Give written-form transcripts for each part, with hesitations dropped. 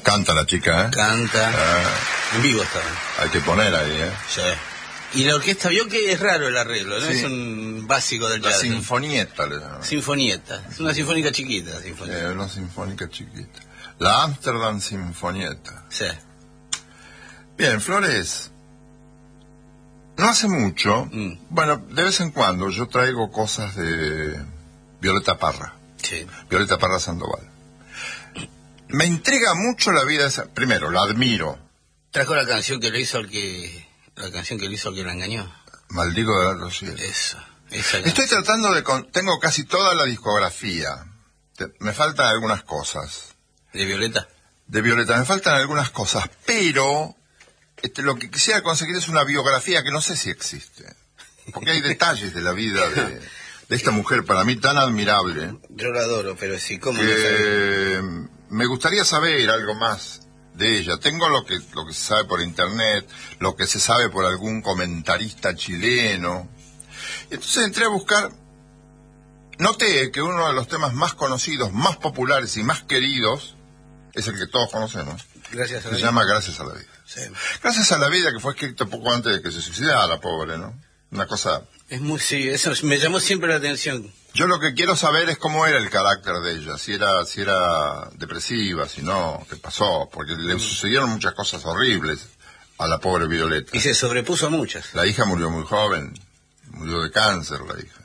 Canta la chica, ¿eh? Canta. En vivo está. Hay que poner ahí, ¿eh? Sí. Y la orquesta vio que es raro el arreglo, ¿no? Sí. Es un básico del La jazz. sinfonieta le llaman. Sinfonieta. Es una sinfónica chiquita, la sinfonieta. Una sinfónica chiquita. La Amsterdam Sinfonieta. Sí. Bien, Flores. No hace mucho, bueno, de vez en cuando yo traigo cosas de Violeta Parra. Sí. Violeta Parra Sandoval. Me intriga mucho la vida de esa. Primero, la admiro. Trajo la canción que le hizo al que... La canción que le hizo al que la engañó. Maldigo de los cielos. Eso. Esa Estoy tratando de... Tengo casi toda la discografía. Me faltan algunas cosas. ¿De Violeta? De Violeta, me faltan algunas cosas, pero lo que quisiera conseguir es una biografía que no sé si existe. Porque hay detalles de la vida de esta mujer, para mí tan admirable. Yo la adoro, pero sí, ¿cómo? Que me gustaría saber algo más de ella. Tengo lo que se sabe por internet, lo que se sabe por algún comentarista chileno. Entonces entré a buscar. Noté que uno de los temas más conocidos, más populares y más queridos es el que todos conocemos. Gracias a la vida. Se llama Gracias a la vida. Sí. Gracias a la vida, que fue escrito poco antes de que se suicidara, pobre, ¿no? Una cosa... Es muy, sí, eso me llamó siempre la atención. Yo lo que quiero saber es cómo era el carácter de ella, si era depresiva, si no, qué pasó, porque le sucedieron muchas cosas horribles a la pobre Violeta. Y se sobrepuso a muchas. La hija murió muy joven, murió de cáncer la hija.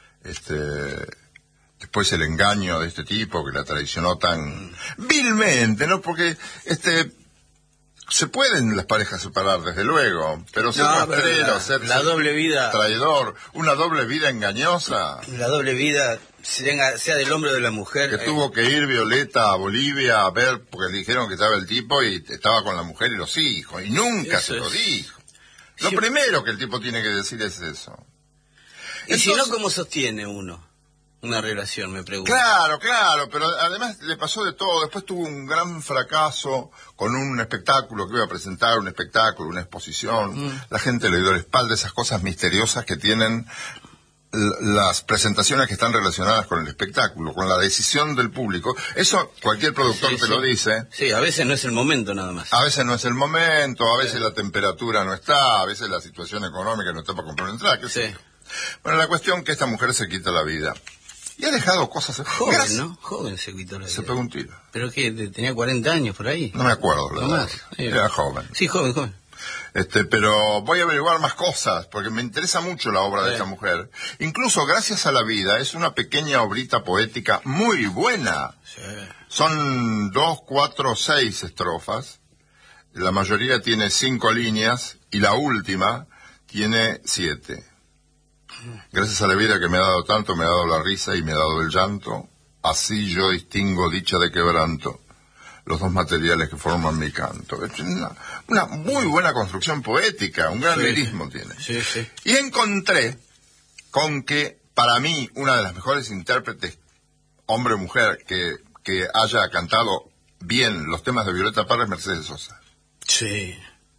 Después el engaño de este tipo que la traicionó tan vilmente, ¿no? Porque se pueden las parejas separar, desde luego, pero ser rastrero, ser la doble vida, traidor, una doble vida engañosa. La doble vida sea del hombre o de la mujer. Que tuvo que ir Violeta a Bolivia a ver, porque le dijeron que estaba el tipo y estaba con la mujer y los hijos, y nunca se lo dijo. Lo primero que el tipo tiene que decir es eso. Y entonces, si no, ¿cómo sostiene uno una relación, me pregunto? Claro, pero además le pasó de todo. Después tuvo un gran fracaso con un espectáculo que iba a presentar, una exposición. La gente le dio la espalda, esas cosas misteriosas que tienen las presentaciones que están relacionadas con el espectáculo, con la decisión del público. Eso cualquier productor te lo dice. Sí, a veces no es el momento nada más. A veces no es el momento, a veces la temperatura no está, a veces la situación económica no está para comprar una entrada. Bueno, la cuestión es que esta mujer se quita la vida. Y ha dejado cosas... Joven, ¿no? Joven se quitó la vida. Se pegó un tiro. ¿Pero qué? ¿Tenía 40 años por ahí? No me acuerdo, la verdad. Era joven. Sí, joven. Pero voy a averiguar más cosas, porque me interesa mucho la obra de esta mujer. Incluso Gracias a la vida es una pequeña obrita poética muy buena. Sí. Son 2, 4, 6 estrofas. La mayoría tiene 5 líneas y la última tiene 7. Gracias a la vida que me ha dado tanto, me ha dado la risa y me ha dado el llanto. Así yo distingo dicha de quebranto, los dos materiales que forman mi canto. Es una muy buena construcción poética, un gran lirismo tiene. Sí. Y encontré con que, para mí, una de las mejores intérpretes, hombre o mujer, que haya cantado bien los temas de Violeta Parra es Mercedes Sosa. Sí.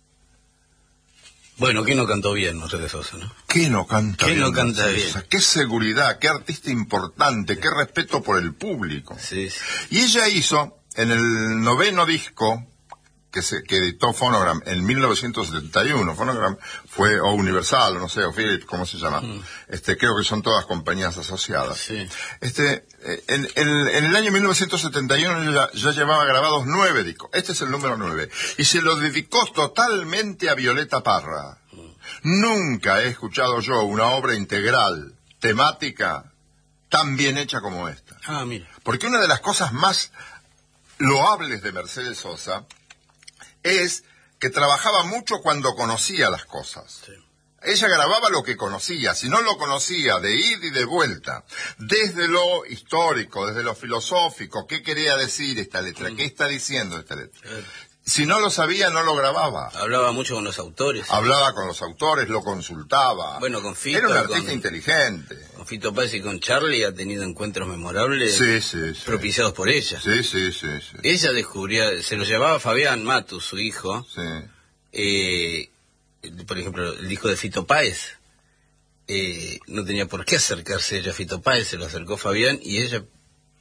Bueno, ¿quién no cantó bien Mercedes Sosa, no? ¿Qué no canta bien? ¿Quién no canta bien? Qué seguridad, qué artista importante, qué respeto por el público. Sí. Y ella hizo, en el 9º disco que editó Phonogram en 1971, Phonogram fue, o Universal, o no sé, o Philips, ¿cómo se llama? Creo que son todas compañías asociadas. Sí. En el año 1971 ya llevaba grabados 9 discos. Este es el número 9. Y se lo dedicó totalmente a Violeta Parra. Nunca he escuchado yo una obra integral, temática, tan bien hecha como esta. Ah, mira. Porque una de las cosas más loables de Mercedes Sosa es que trabajaba mucho cuando conocía las cosas. Sí. Ella grababa lo que conocía, si no lo conocía, de ida y de vuelta, desde lo histórico, desde lo filosófico, qué quería decir esta letra, qué está diciendo esta letra. Si no lo sabía, no lo grababa. Hablaba mucho con los autores. Hablaba con los autores, lo consultaba. Bueno, con Fito. Era un artista inteligente. Con Fito Páez y con Charlie ha tenido encuentros memorables. Sí. Propiciados por ella. Sí. Ella descubría, se lo llevaba Fabián Matus, su hijo. Sí. Por ejemplo, el disco de Fito Páez. No tenía por qué acercarse ella a Fito Páez, se lo acercó Fabián y ella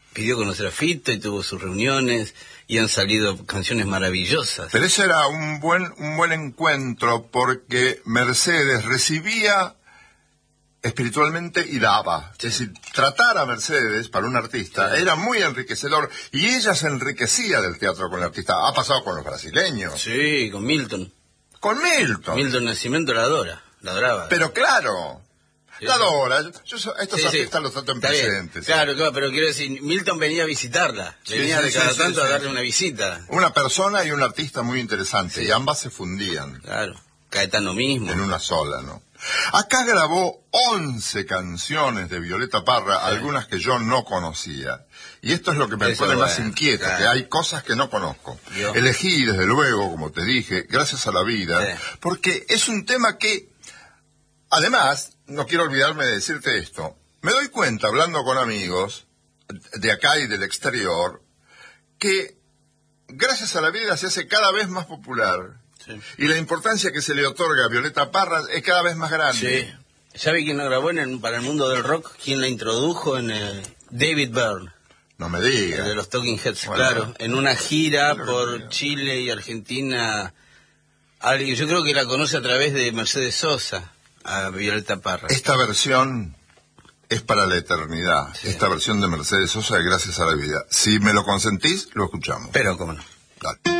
pidió conocer a Fito y tuvo sus reuniones y han salido canciones maravillosas. Pero ese era un buen encuentro porque Mercedes recibía espiritualmente y daba. Es decir, tratar a Mercedes para un artista era muy enriquecedor y ella se enriquecía del teatro con el artista. Ha pasado con los brasileños. Sí, con Milton. Con Milton. Milton Nascimento la adoraba. Pero claro, Sí. la adora. Estos Sí, artistas sí. los trato en Está bien. presente. Claro, pero quiero decir, Milton venía a visitarla. Venía de cada tanto a darle una visita. Una persona y un artista muy interesante, Sí. y ambas se fundían Claro, Caetano mismo. en una sola, ¿no? Acá grabó 11 canciones de Violeta Parra, algunas que yo no conocía. Y esto es lo que me Eso pone es más bueno, inquieto, claro. que hay cosas que no conozco. Yo. Elegí, desde luego, como te dije, Gracias a la Vida, Sí. porque es un tema que, además, no quiero olvidarme de decirte esto, me doy cuenta, hablando con amigos de acá y del exterior, que Gracias a la Vida se hace cada vez más popular. Sí. Y la importancia que se le otorga a Violeta Parra es cada vez más grande. Sí. ¿Sabe quién la grabó para el mundo del rock? ¿Quién la introdujo? David Byrne, No me el de digas. los Talking Heads, Bueno, claro. En una gira claro, por claro. Chile y Argentina. Yo creo que la conoce a través de Mercedes Sosa, a Violeta Parra. Esta versión es para la eternidad. Sí. Esta versión de Mercedes Sosa de Gracias a la Vida. Si me lo consentís, lo escuchamos. Pero, ¿cómo no? Dale.